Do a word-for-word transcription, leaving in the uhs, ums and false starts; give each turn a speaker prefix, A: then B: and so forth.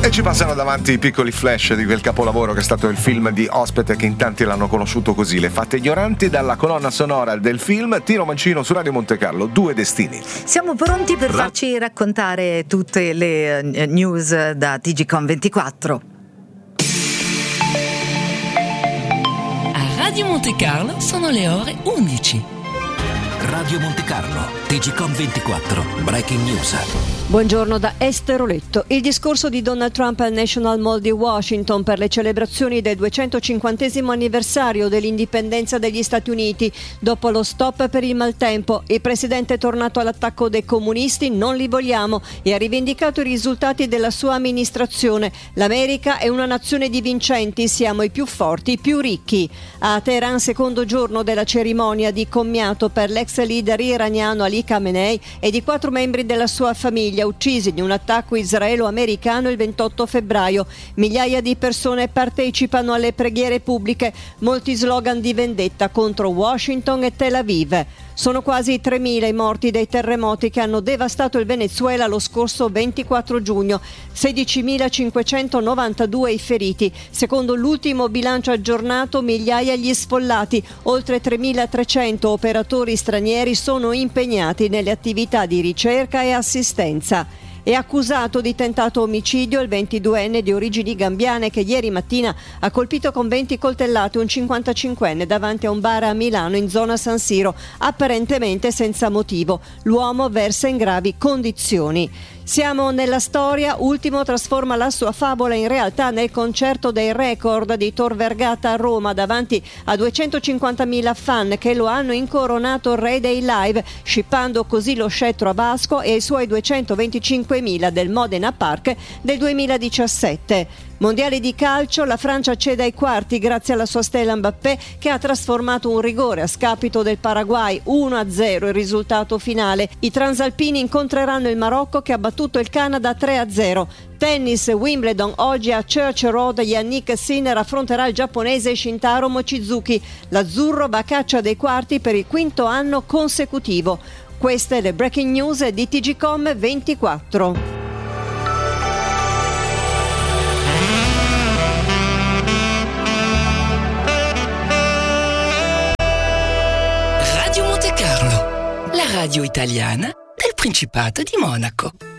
A: E ci passano davanti i piccoli flash di quel capolavoro che è stato il film di Ospite, che in tanti l'hanno conosciuto così, Le Fate Ignoranti, dalla colonna sonora del film Tino Mancino su Radio Monte Carlo, Due Destini.
B: Siamo pronti per farci raccontare tutte le news da T G Com ventiquattro.
C: A Radio Monte Carlo sono le ore undici.
D: Radio Monte Carlo, T G Com ventiquattro, Breaking News.
E: Buongiorno da Esther Oletto. Il discorso di Donald Trump al National Mall di Washington per le celebrazioni del duecentocinquantesimo anniversario dell'indipendenza degli Stati Uniti. Dopo lo stop per il maltempo, il presidente è tornato all'attacco dei comunisti, non li vogliamo, e ha rivendicato i risultati della sua amministrazione. L'America è una nazione di vincenti, siamo i più forti, i più ricchi. A Teheran, secondo giorno della cerimonia di commiato per l'ex leader iraniano Ali Khamenei e di quattro membri della sua famiglia uccisi in un attacco israelo-americano il ventotto febbraio. Migliaia di persone partecipano alle preghiere pubbliche, molti slogan di vendetta contro Washington e Tel Aviv. Sono quasi tremila i morti dei terremoti che hanno devastato il Venezuela lo scorso ventiquattro giugno, sedicimilacinquecentonovantadue i feriti. Secondo l'ultimo bilancio aggiornato, migliaia gli sfollati, oltre tremilatrecento operatori stranieri sono impegnati nelle attività di ricerca e assistenza. È accusato di tentato omicidio il ventiduenne di origini gambiane che ieri mattina ha colpito con venti coltellate un cinquantacinquenne davanti a un bar a Milano in zona San Siro, apparentemente senza motivo. L'uomo versa in gravi condizioni. Siamo nella storia, Ultimo trasforma la sua favola in realtà nel concerto dei record di Tor Vergata a Roma davanti a duecentocinquantamila fan che lo hanno incoronato re dei live, scippando così lo scettro a Vasco e ai suoi duecentoventicinquemila del Modena Park del duemiladiciassette. Mondiali di calcio, la Francia accede ai quarti grazie alla sua stella Mbappé che ha trasformato un rigore a scapito del Paraguay, uno a zero il risultato finale. I transalpini incontreranno il Marocco che ha battuto il Canada tre a zero. Tennis, Wimbledon, oggi a Church Road Yannick Sinner affronterà il giapponese Shintaro Mochizuki. L'azzurro va a caccia dei quarti per il quinto anno consecutivo. Queste le breaking news di T G Com ventiquattro.
C: Radio Monte Carlo, la radio italiana del Principato di Monaco.